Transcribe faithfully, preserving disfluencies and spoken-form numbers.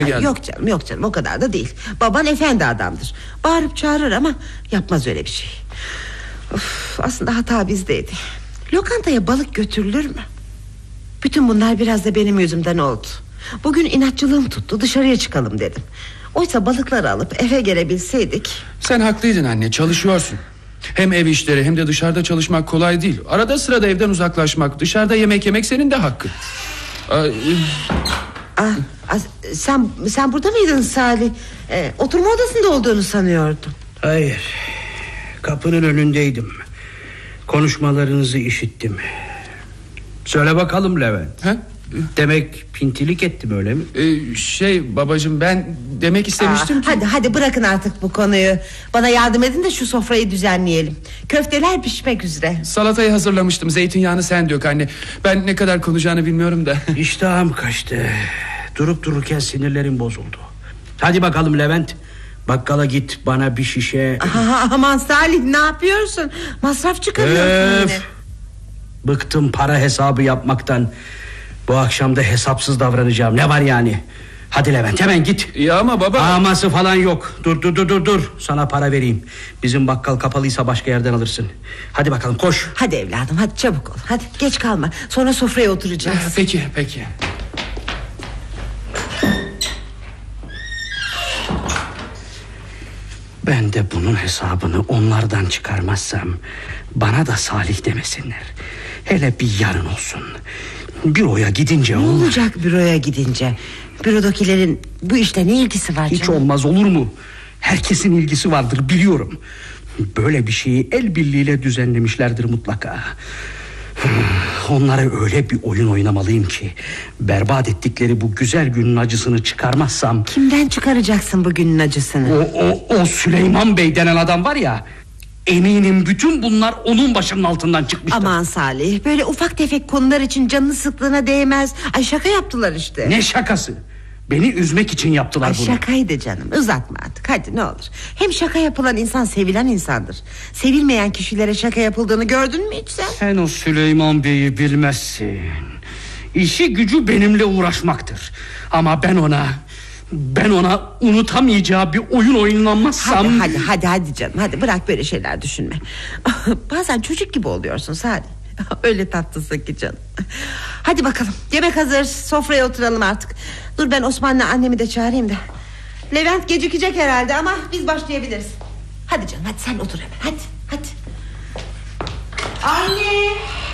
geldim. Yok canım yok canım o kadar da değil. Baban efendi adamdır. Bağırıp çağırır ama yapmaz öyle bir şey. Of, aslında hata bizdeydi. Lokantaya balık götürülür mü? Bütün bunlar biraz da benim yüzümden oldu. Bugün inatçılığım tuttu, dışarıya çıkalım dedim. Oysa balıkları alıp eve gelebilseydik. Sen haklıydın anne, çalışıyorsun. Hem ev işleri hem de dışarıda çalışmak kolay değil. Arada sırada evden uzaklaşmak, dışarıda yemek yemek senin de hakkın. Ay. Ah, ah, sen sen burada mıydın Salih? Ee, oturma odasında olduğunu sanıyordum. Hayır, kapının önündeydim. Konuşmalarınızı işittim. Söyle bakalım Levent. Ha? Demek pintilik ettim öyle mi? Ee, şey babacığım, ben demek istemiştim Aa, ki... Hadi hadi bırakın artık bu konuyu. Bana yardım edin de şu sofrayı düzenleyelim. Köfteler pişmek üzere. Salatayı hazırlamıştım, zeytinyağını sen dök anne. Ben ne kadar konuşacağını bilmiyorum da. İştahım kaçtı. Durup dururken sinirlerim bozuldu. Hadi bakalım Levent, bakkala git bana bir şişe. Aha, aman Salih, ne yapıyorsun? Masraf çıkarıyorsun yine. Bıktım para hesabı yapmaktan. Bu akşam da hesapsız davranacağım. Ne var yani? Hadi Levent, hemen git. Ya ama baba... Aması falan yok. Dur dur dur dur dur. Sana para vereyim. Bizim bakkal kapalıysa başka yerden alırsın. Hadi bakalım, koş. Hadi evladım, hadi çabuk ol. Hadi geç kalma. Sonra sofraya oturacağız. Peki peki. Ben de bunun hesabını onlardan çıkarmazsam bana da Salih demesinler. Hele bir yarın olsun. Büroya gidince ne onlar... olacak büroya gidince? Bürodakilerin bu işte ne ilgisi var Hiç canım? olmaz olur mu? Herkesin ilgisi vardır, biliyorum. Böyle bir şeyi el birliğiyle düzenlemişlerdir mutlaka. Onlara öyle bir oyun oynamalıyım ki berbat ettikleri bu güzel günün acısını çıkarmazsam... Kimden çıkaracaksın bugünün acısını? O, o, o Süleyman Bey denen adam var ya, eminim bütün bunlar onun başının altından çıkmıştır. Aman Salih, böyle ufak tefek konular için canını sıktığına değmez. Ay şaka yaptılar işte. Ne şakası? Beni üzmek için yaptılar Ay bunu. şakaydı canım, uzatma artık hadi ne olur. Hem şaka yapılan insan sevilen insandır. Sevilmeyen kişilere şaka yapıldığını gördün mü hiç sen? Sen o Süleyman Bey'i bilmezsin. İşi gücü benimle uğraşmaktır. Ama ben ona... Ben ona unutamayacağı bir oyun oynanmazsam... Hadi hadi hadi hadi canım, hadi bırak böyle şeyler düşünme. Bazen çocuk gibi oluyorsun Salih. Öyle tatlısın ki canım. Hadi bakalım, yemek hazır, sofraya oturalım artık. Dur ben Osman'la annemi de çağırayım da. Levent gecikecek herhalde ama biz başlayabiliriz. Hadi canım, hadi sen otur hemen, hadi hadi. Anne.